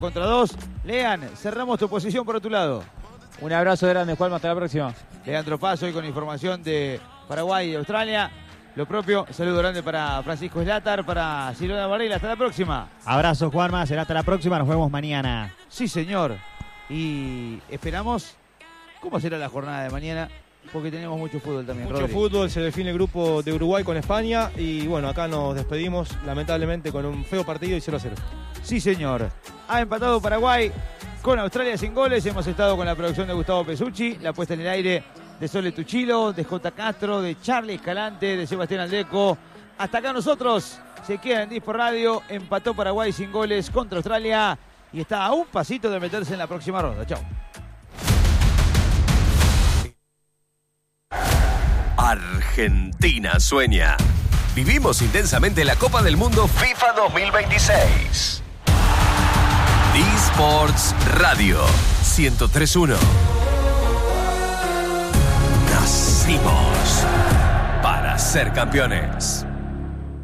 contra 2. Lean, cerramos tu posición por otro lado. Un abrazo grande, Juan, hasta la próxima. Leandro Paz, hoy con información de Paraguay y Australia. Lo propio, saludo grande para Francisco Slatar, para Silvana Varela. Hasta la próxima. Abrazo, Juanma, será hasta la próxima, nos vemos mañana. Sí, señor. Y esperamos cómo será la jornada de mañana, porque tenemos mucho fútbol también. Mucho Rodri. fútbol, se define el grupo de Uruguay con España y bueno, acá nos despedimos lamentablemente con un feo partido y 0-0. Sí, señor. Ha empatado Paraguay con Australia sin goles. Hemos estado con la producción de Gustavo Pesucci, la puesta en el aire de Sole Tuchilo, de J. Castro, de Charlie Escalante, de Sebastián Aldeco. Hasta acá nosotros. Se queda en Dispo Radio. Empató Paraguay sin goles contra Australia y está a un pasito de meterse en la próxima ronda. Chao. Argentina sueña. Vivimos intensamente la Copa del Mundo FIFA 2026. D-Sports Radio 103.1. Nacimos para ser campeones.